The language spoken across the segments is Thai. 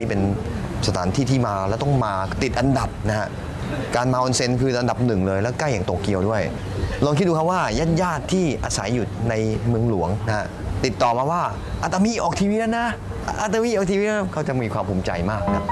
นี่เป็นสถานที่ที่มาแล้วต้องมาติดอันดับนะฮะการมาออนเซ็นคืออันดับ1เลยแล้วใกล้อย่างโตเกียวด้วยลองคิดดูครับว่าญาติที่อาศัยอยู่ในเมืองหลวงนะฮะติดต่อมาว่าอาตามิออกทีวีแล้วนะอาตามิออกทีวีแล้วเขาจะมีความภูมิใจมากครับ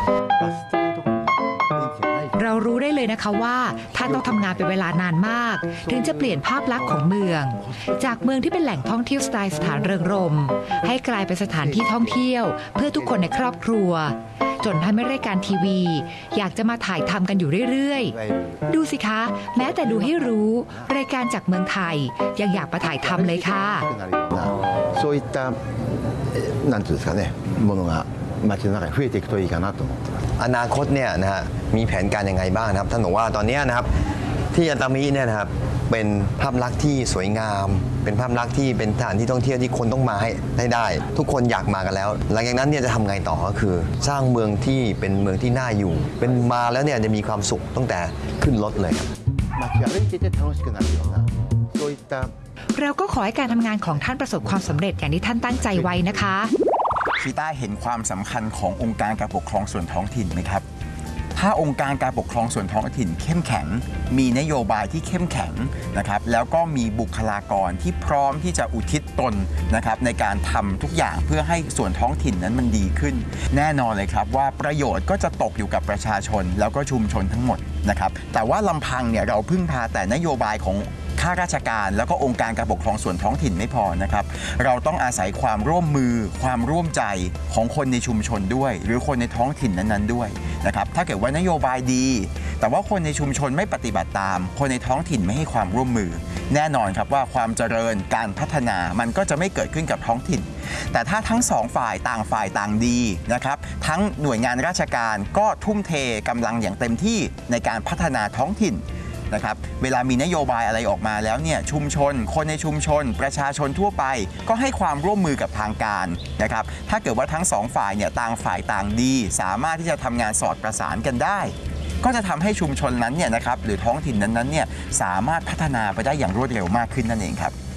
เรารู้ได้เลยนะคะว่าท่านต้องทำงานเป็นเวลานานมากถึงจะเปลี่ยนภาพลักษณ์ของเมืองจากเมืองที่เป็นแหล่งท่องเที่ยวสไตล์สถานเริงรมย์ให้กลายเป็นสถานที่ท่องเที่ยวเพื่อทุกคนในครอบครัวจนทำให้รายการทีวีอยากจะมาถ่ายทำกันอยู่เรื่อยๆดูสิคะแม้แต่ดูให้รู้รายการจากเมืองไทยยังอยากมาถ่ายทำเลยค่ะそういったなんていうんですかねものが街の中に増えていくといいかなと思ってます。 อนาคตเนี่ยนะฮะมีแผนการยังไงบ้างครับท่านบอกว่าตอนนี้นะครับที่อาตามิเนี่ยนะครับเป็นภาพลักษณ์ที่สวยงามเป็นภาพลักษณ์ที่เป็นสถานที่ท่องเที่ยวที่คนต้องมาให้ได้ทุกคนอยากมากันแล้วหลังจากนั้นเนี่ยจะทำไงต่อก็คือสร้างเมืองที่เป็นเมืองที่น่าอยู่เป็นมาแล้วเนี่ยจะมีความสุขตั้งแต่ขึ้นรถเลยครับ街歩いてて楽しくなるようなそういったเราก็ขอให้การทำงานของท่านประสบความสำเร็จอย่างที่ท่านตั้งใจไว้นะคะชีต้าเห็นความสำคัญขององค์การการปกครองส่วนท้องถิ่นไหมครับถ้าองค์การการปกครองส่วนท้องถิ่นเข้มแข็งมีนโยบายที่เข้มแข็งนะครับแล้วก็มีบุคลากรที่พร้อมที่จะอุทิศตนนะครับในการทำทุกอย่างเพื่อให้ส่วนท้องถิ่นนั้นมันดีขึ้นแน่นอนเลยครับว่าประโยชน์ก็จะตกอยู่กับประชาชนแล้วก็ชุมชนทั้งหมดนะครับแต่ว่าลำพังเนี่ยเราพึ่งพาแต่นโยบายของข้าราชการแล้วก็องค์การการปกครองส่วนท้องถิ่นไม่พอนะครับเราต้องอาศัยความร่วมมือความร่วมใจของคนในชุมชนด้วยหรือคนในท้องถิ่นนั้นๆด้วยนะครับถ้าเกิดว่านโยบายดีแต่ว่าคนในชุมชนไม่ปฏิบัติตามคนในท้องถิ่นไม่ให้ความร่วมมือแน่นอนครับว่าความเจริญการพัฒนามันก็จะไม่เกิดขึ้นกับท้องถิ่นแต่ถ้าทั้งสองฝ่ายต่างดีนะครับทั้งหน่วยงานราชการก็ทุ่มเทกำลังอย่างเต็มที่ในการพัฒนาท้องถิ่นนะครับเวลามีนโยบายอะไรออกมาแล้วเนี่ยชุมชนคนในชุมชนประชาชนทั่วไปก็ให้ความร่วมมือกับทางการนะครับถ้าเกิดว่าทั้งสองฝ่ายเนี่ยต่างฝ่ายต่างดีสามารถที่จะทำงานสอดประสานกันได้ก็จะทำให้ชุมชนนั้นเนี่ยนะครับหรือท้องถิ่นนั้นๆเนี่ยสามารถพัฒนาไปได้อย่างรวดเร็วมากขึ้นนั่นเองครับ